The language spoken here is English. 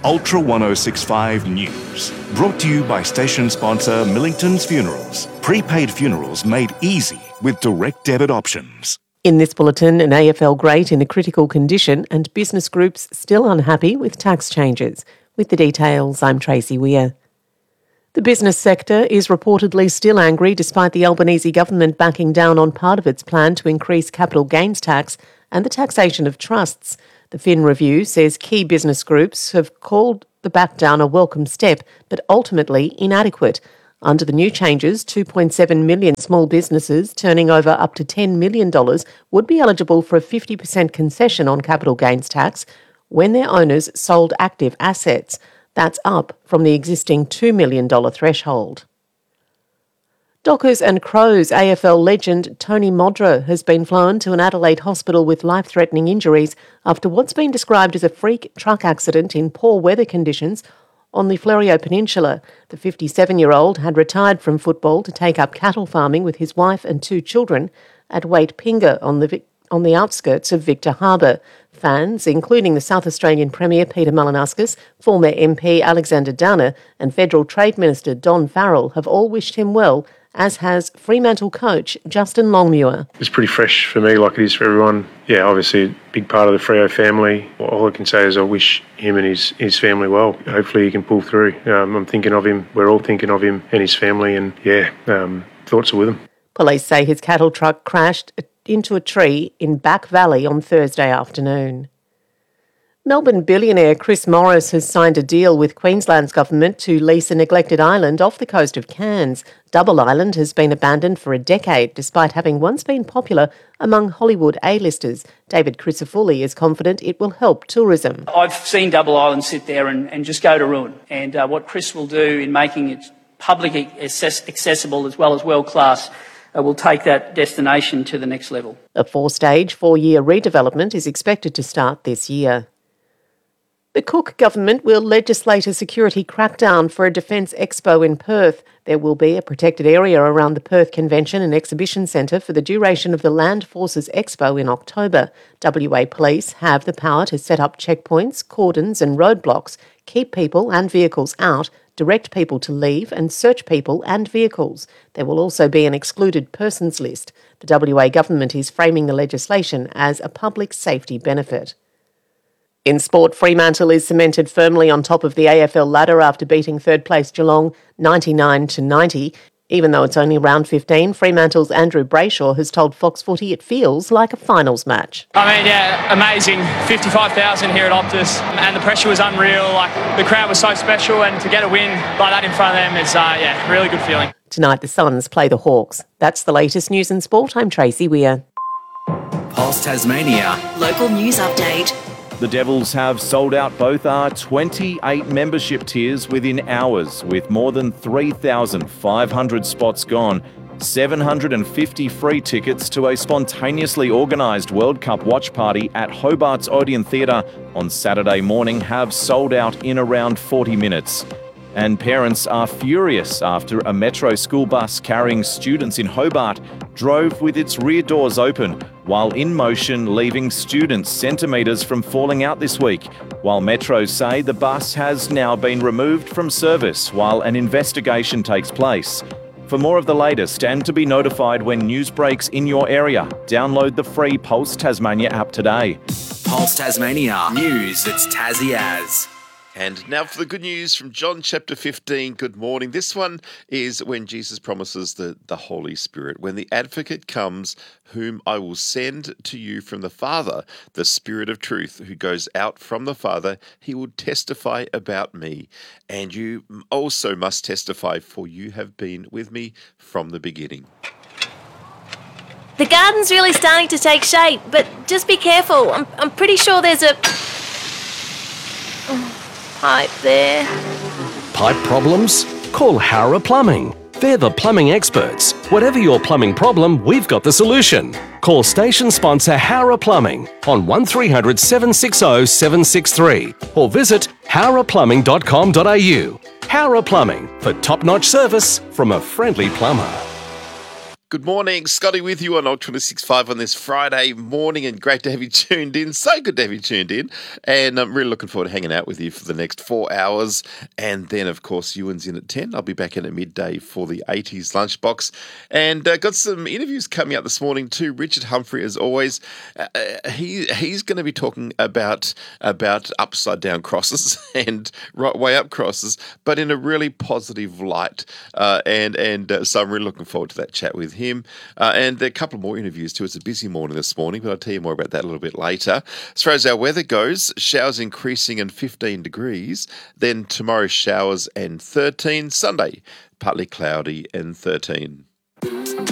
Ultra 1065 News. Brought to you by station sponsor Millington's Funerals. Prepaid funerals made easy with direct debit options. In this bulletin, an AFL great in a critical condition and business groups still unhappy with tax changes. With the details, I'm Tracy Weir. The business sector is reportedly still angry despite the Albanese government backing down on part of its plan to increase capital gains tax and the taxation of trusts. The Fin Review says key business groups have called the backdown a welcome step, but ultimately inadequate. Under the new changes, 2.7 million small businesses turning over up to $10 million would be eligible for a 50% concession on capital gains tax when their owners sold active assets. That's up from the existing $2 million threshold. Dockers and Crows AFL legend Tony Modra has been flown to an Adelaide hospital with life-threatening injuries after what's been described as a freak truck accident in poor weather conditions on the Fleurieu Peninsula. The 57-year-old had retired from football to take up cattle farming with his wife and 2 children at Wait Pinga on the outskirts of Victor Harbour. Fans, including the South Australian Premier Peter Malinauskas, former MP Alexander Downer and Federal Trade Minister Don Farrell have all wished him well, as has Fremantle coach Justin Longmuir. It's pretty fresh for me like it is for everyone. Yeah, obviously a big part of the Freo family. All I can say is I wish him and his family well. Hopefully he can pull through. I'm thinking of him, we're all thinking of him and his family, and thoughts are with him. Police say his cattle truck crashed into a tree in Back Valley on Thursday afternoon. Melbourne billionaire Chris Morris has signed a deal with Queensland's government to lease a neglected island off the coast of Cairns. Double Island has been abandoned for a decade, despite having once been popular among Hollywood A-listers. David Crisafulli is confident it will help tourism. I've seen Double Island sit there and just go to ruin. And what Chris will do in making it publicly accessible as well as world-class will take that destination to the next level. A 4-stage, 4-year redevelopment is expected to start this year. The Cook government will legislate a security crackdown for a Defence Expo in Perth. There will be a protected area around the Perth Convention and Exhibition Centre for the duration of the Land Forces Expo in October. WA Police have the power to set up checkpoints, cordons and roadblocks, keep people and vehicles out, direct people to leave and search people and vehicles. There will also be an excluded persons list. The WA government is framing the legislation as a public safety benefit. In sport, Fremantle is cemented firmly on top of the AFL ladder after beating third-place Geelong 99-90. Even though it's only round 15, Fremantle's Andrew Brayshaw has told Fox Footy it feels like a finals match. Amazing. 55,000 here at Optus, and the pressure was unreal. The crowd was so special, and to get a win like that in front of them is, really good feeling. Tonight, the Suns play the Hawks. That's the latest news in sport. I'm Tracy Weir. Pulse Tasmania. Local news update. The Devils have sold out both our 28 membership tiers within hours, with more than 3,500 spots gone. 750 free tickets to a spontaneously organised World Cup watch party at Hobart's Odeon Theatre on Saturday morning have sold out in around 40 minutes. And parents are furious after a Metro school bus carrying students in Hobart drove with its rear doors open while in motion, leaving students centimetres from falling out this week, while Metro say the bus has now been removed from service while an investigation takes place. For more of the latest and to be notified when news breaks in your area, download the free Pulse Tasmania app today. Pulse Tasmania. News that's Tassie as. And now for the good news from John chapter 15. Good morning. This one is when Jesus promises the Holy Spirit. When the advocate comes, whom I will send to you from the Father, the Spirit of truth, who goes out from the Father, he will testify about me. And you also must testify, for you have been with me from the beginning. The garden's really starting to take shape, but just be careful. I'm pretty sure there's a pipe there. Pipe problems? Call Howrah Plumbing. They're the plumbing experts. Whatever your plumbing problem, we've got the solution. Call station sponsor Howrah Plumbing on 1300 760 763 or visit howrahplumbing.com.au. Howrah Plumbing, for top-notch service from a friendly plumber. Good morning, Scotty with you on Alt 26.5 on this Friday morning, and great to have you tuned in. So good to have you tuned in, and I'm really looking forward to hanging out with you for the next 4 hours. And then, of course, Ewan's in at 10. I'll be back in at midday for the 80s lunchbox, and got some interviews coming up this morning too. Richard Humphrey, as always, he's going to be talking about upside down crosses and right way up crosses, but in a really positive light. So I'm really looking forward to that chat with him. And a couple more interviews too. It's a busy morning this morning, but I'll tell you more about that a little bit later. As far as our weather goes, showers increasing and 15 degrees. Then tomorrow, showers and 13. Sunday, partly cloudy and 13.